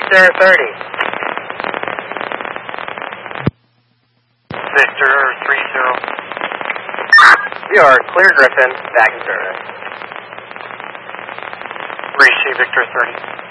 Victor 30. Victor 30. You are clear, Griffin. Back in service. Receive Victor 30.